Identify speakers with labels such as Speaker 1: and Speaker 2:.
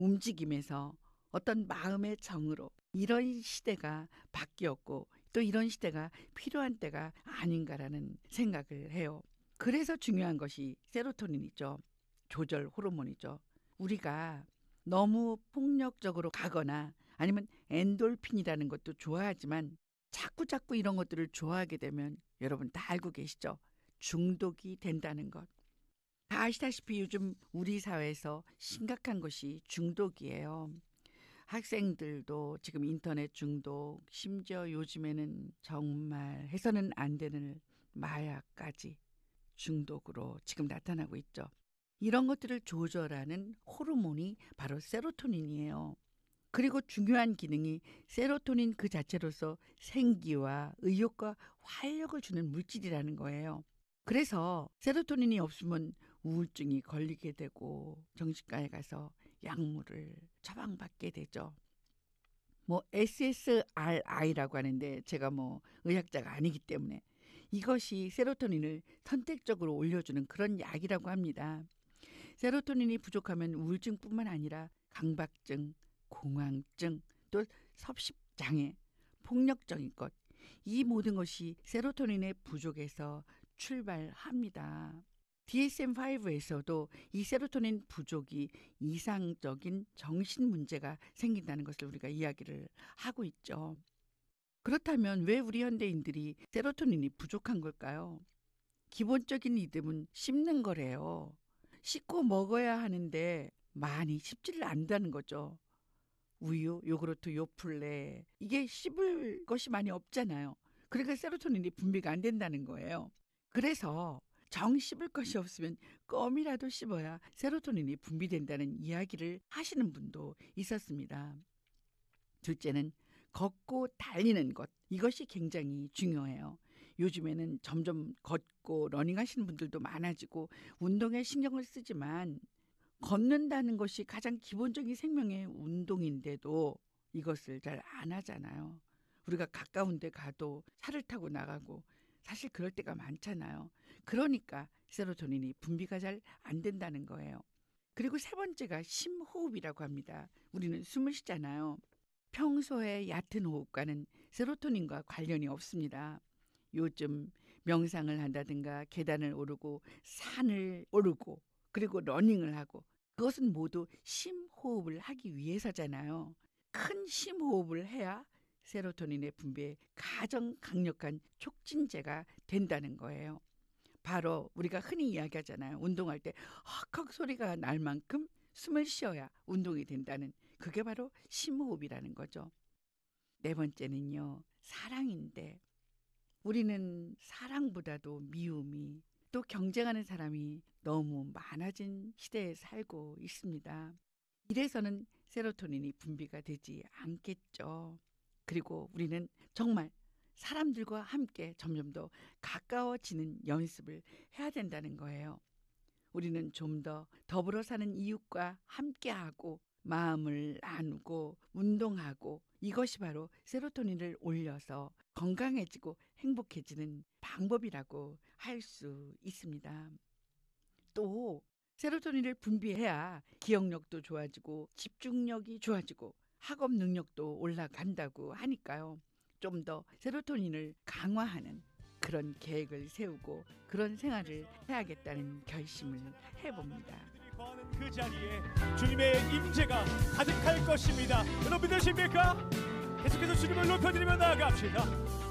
Speaker 1: 움직임에서 어떤 마음의 정으로 이런 시대가 바뀌었고 또 이런 시대가 필요한 때가 아닌가라는 생각을 해요. 그래서 중요한 것이 세로토닌이죠. 조절 호르몬이죠. 우리가 너무 폭력적으로 가거나 아니면 엔돌핀이라는 것도 좋아하지만 자꾸 이런 것들을 좋아하게 되면 여러분 다 알고 계시죠? 중독이 된다는 것. 다 아시다시피 요즘 우리 사회에서 심각한 것이 중독이에요. 학생들도 지금 인터넷 중독, 심지어 요즘에는 정말 해서는 안 되는 마약까지 중독으로 지금 나타나고 있죠. 이런 것들을 조절하는 호르몬이 바로 세로토닌이에요. 그리고 중요한 기능이 세로토닌 그 자체로서 생기와 의욕과 활력을 주는 물질이라는 거예요. 그래서 세로토닌이 없으면 우울증이 걸리게 되고 정신과에 가서 약물을 처방받게 되죠. SSRI라고 하는데 제가 의학자가 아니기 때문에 이것이 세로토닌을 선택적으로 올려주는 그런 약이라고 합니다. 세로토닌이 부족하면 우울증뿐만 아니라 강박증, 공황증, 또 섭식장애, 폭력적인 것, 이 모든 것이 세로토닌의 부족에서 출발합니다. DSM-5에서도 이 세로토닌 부족이 이상적인 정신 문제가 생긴다는 것을 우리가 이야기를 하고 있죠. 그렇다면 왜 우리 현대인들이 세로토닌이 부족한 걸까요? 기본적인 리듬은 씹는 거래요. 씹고 먹어야 하는데 많이 씹지를 않는다는 거죠. 우유, 요구르트, 요플레 이게 씹을 것이 많이 없잖아요. 그러니까 세로토닌이 분비가 안 된다는 거예요. 그래서 정 씹을 것이 없으면 껌이라도 씹어야 세로토닌이 분비된다는 이야기를 하시는 분도 있었습니다. 둘째는 걷고 달리는 것. 이것이 굉장히 중요해요. 요즘에는 점점 걷고 러닝하시는 분들도 많아지고 운동에 신경을 쓰지만 걷는다는 것이 가장 기본적인 생명의 운동인데도 이것을 잘 안 하잖아요. 우리가 가까운 데 가도 차를 타고 나가고 사실 그럴 때가 많잖아요. 그러니까 세로토닌이 분비가 잘 안 된다는 거예요. 그리고 세 번째가 심호흡이라고 합니다. 우리는 숨을 쉬잖아요. 평소에 얕은 호흡과는 세로토닌과 관련이 없습니다. 요즘 명상을 한다든가 계단을 오르고 산을 오르고 그리고 러닝을 하고 그것은 모두 심호흡을 하기 위해서잖아요. 큰 심호흡을 해야 세로토닌의 분비에 가장 강력한 촉진제가 된다는 거예요. 바로 우리가 흔히 이야기하잖아요. 운동할 때 헉헉 소리가 날 만큼 숨을 쉬어야 운동이 된다는 그게 바로 심호흡이라는 거죠. 네 번째는요. 사랑인데 우리는 사랑보다도 미움이 또 경쟁하는 사람이 너무 많아진 시대에 살고 있습니다. 이래서는 세로토닌이 분비가 되지 않겠죠. 그리고 우리는 정말 사람들과 함께 점점 더 가까워지는 연습을 해야 된다는 거예요. 우리는 좀 더 더불어 사는 이웃과 함께하고 마음을 나누고 운동하고 이것이 바로 세로토닌을 올려서 건강해지고 행복해지는 방법이라고 할 수 있습니다. 또 세로토닌을 분비해야 기억력도 좋아지고 집중력이 좋아지고 학업 능력도 올라간다고 하니까요. 좀 더 세로토닌을 강화하는 그런 계획을 세우고 그런 생활을 해야겠다는 결심을 해봅니다.
Speaker 2: 그 자리에 주님의 임재가 가득할 것입니다. 여러분 믿으십니까? 계속해서 주님을 높여드리며 나아갑시다.